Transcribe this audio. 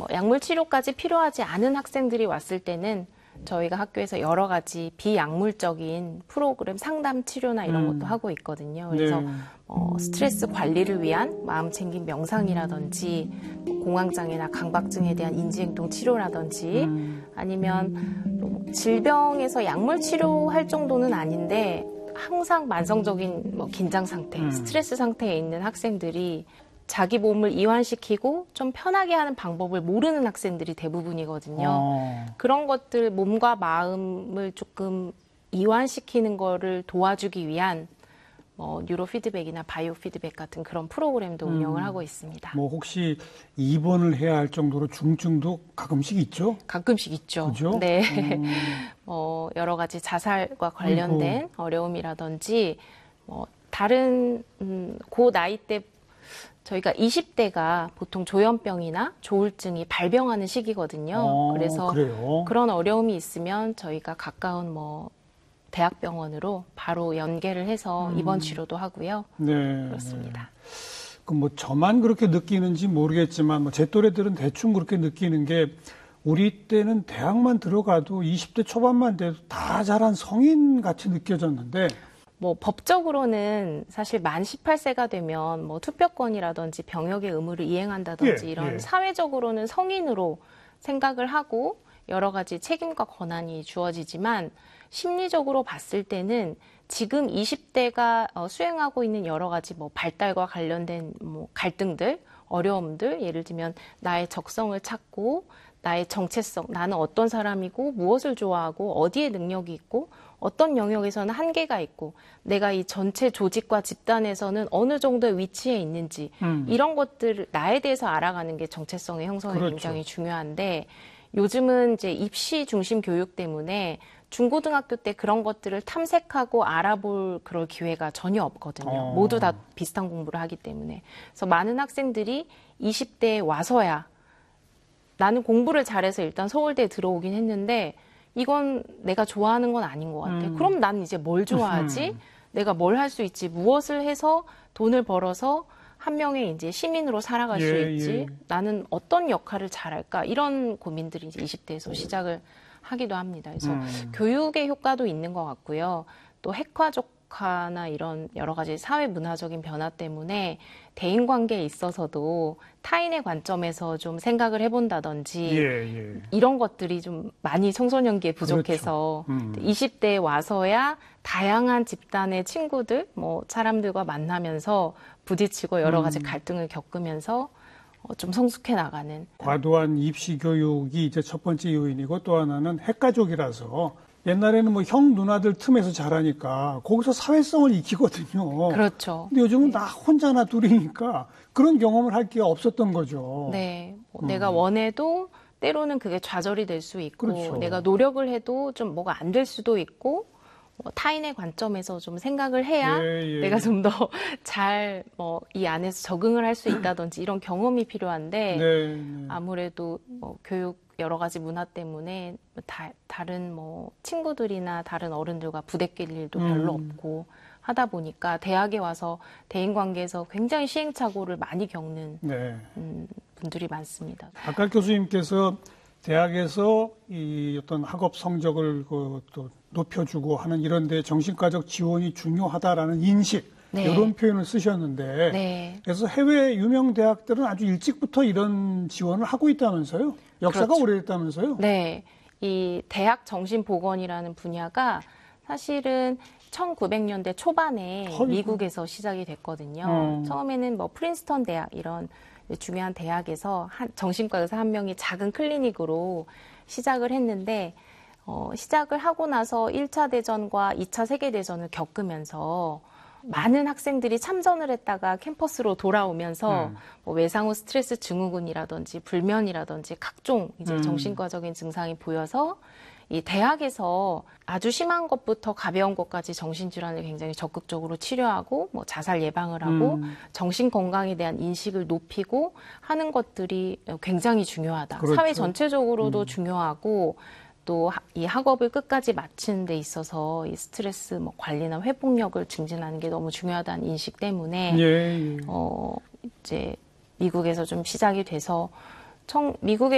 약물 치료까지 필요하지 않은 학생들이 왔을 때는 저희가 학교에서 여러 가지 비약물적인 프로그램 상담 치료나 이런 것도 하고 있거든요. 그래서 스트레스 관리를 위한 마음 챙김 명상이라든지 공황장애나 강박증에 대한 인지행동 치료라든지 아니면 질병에서 약물 치료할 정도는 아닌데 항상 만성적인 긴장 상태, 스트레스 상태에 있는 학생들이 자기 몸을 이완시키고 좀 편하게 하는 방법을 모르는 학생들이 대부분이거든요. 그런 것들, 몸과 마음을 조금 이완시키는 거를 도와주기 위한 뉴로 피드백이나 바이오 피드백 같은 그런 프로그램도 운영을 하고 있습니다. 뭐 혹시 입원을 해야 할 정도로 중증도 가끔씩 있죠? 가끔씩 있죠. 그죠? 네. 여러 가지 자살과 관련된 어려움이라든지 다른 그 나이 때 저희가 20대가 보통 조현병이나 조울증이 발병하는 시기거든요. 그래서 그래요? 그런 어려움이 있으면 저희가 가까운 대학병원으로 바로 연계를 해서 입원 치료도 하고요. 네. 그렇습니다. 그럼 저만 그렇게 느끼는지 모르겠지만 제 또래들은 대충 그렇게 느끼는 게 우리 때는 대학만 들어가도 20대 초반만 돼도 다 자란 성인 같이 느껴졌는데 법적으로는 사실 만 18세가 되면 투표권이라든지 병역의 의무를 이행한다든지 이런 사회적으로는 성인으로 생각을 하고 여러 가지 책임과 권한이 주어지지만 심리적으로 봤을 때는 지금 20대가 수행하고 있는 여러 가지 발달과 관련된 갈등들, 어려움들, 예를 들면 나의 적성을 찾고 나의 정체성, 나는 어떤 사람이고 무엇을 좋아하고 어디에 능력이 있고 어떤 영역에서는 한계가 있고 내가 이 전체 조직과 집단에서는 어느 정도의 위치에 있는지 이런 것들을 나에 대해서 알아가는 게 정체성의 형성에 그렇죠. 굉장히 중요한데 요즘은 이제 입시 중심 교육 때문에 중고등학교 때 그런 것들을 탐색하고 알아볼 그럴 기회가 전혀 없거든요. 모두 다 비슷한 공부를 하기 때문에. 그래서 많은 학생들이 20대에 와서야 나는 공부를 잘해서 일단 서울대에 들어오긴 했는데 이건 내가 좋아하는 건 아닌 것 같아. 그럼 난 이제 뭘 좋아하지? 내가 뭘 할 수 있지? 무엇을 해서 돈을 벌어서 한 명의 이제 시민으로 살아갈 수 있지? 나는 어떤 역할을 잘할까? 이런 고민들이 이제 20대에서 시작을 하기도 합니다. 그래서 교육의 효과도 있는 것 같고요. 또 핵화족화나 이런 여러 가지 사회 문화적인 변화 때문에 대인 관계에 있어서도 타인의 관점에서 좀 생각을 해본다든지 이런 것들이 좀 많이 청소년기에 부족해서 20대에 와서야 다양한 집단의 친구들, 사람들과 만나면서 부딪히고 여러 가지 갈등을 겪으면서 좀 성숙해 나가는. 과도한 입시 교육이 이제 첫 번째 요인이고 또 하나는 핵가족이라서 옛날에는 형 누나들 틈에서 자라니까 거기서 사회성을 익히거든요. 그렇죠. 근데 요즘은 나 혼자나 둘이니까 그런 경험을 할 기회가 없었던 거죠. 네. 내가 원해도 때로는 그게 좌절이 될 수 있고 그렇죠. 내가 노력을 해도 좀 뭐가 안 될 수도 있고 타인의 관점에서 좀 생각을 해야 내가 좀 더 잘 이 안에서 적응을 할 수 있다든지 이런 경험이 필요한데 아무래도 교육 여러 가지 문화 때문에 다른 친구들이나 다른 어른들과 부대낄 일도 별로 없고 하다 보니까 대학에 와서 대인관계에서 굉장히 시행착오를 많이 겪는 분들이 많습니다. 아까 교수님께서 대학에서 이 어떤 학업 성적을 또 높여주고 하는 이런 데 정신과적 지원이 중요하다라는 인식 이런 표현을 쓰셨는데 그래서 해외 유명 대학들은 아주 일찍부터 이런 지원을 하고 있다면서요? 역사가 그렇죠. 오래됐다면서요? 네. 이 대학 정신보건이라는 분야가 사실은 1900년대 초반에 미국에서 시작이 됐거든요. 처음에는 프린스턴 대학 이런 중요한 대학에서 정신과 의사 한 명이 작은 클리닉으로 시작을 했는데 시작을 하고 나서 1차 대전과 2차 세계대전을 겪으면서 많은 학생들이 참전을 했다가 캠퍼스로 돌아오면서 외상후 스트레스 증후군이라든지 불면이라든지 각종 이제 정신과적인 증상이 보여서 이 대학에서 아주 심한 것부터 가벼운 것까지 정신질환을 굉장히 적극적으로 치료하고 자살 예방을 하고 정신 건강에 대한 인식을 높이고 하는 것들이 굉장히 중요하다. 그렇죠. 사회 전체적으로도 중요하고 또 이 학업을 끝까지 마치는 데 있어서 이 스트레스 관리나 회복력을 증진하는 게 너무 중요하다는 인식 때문에 이제 미국에서 좀 시작이 돼서 미국에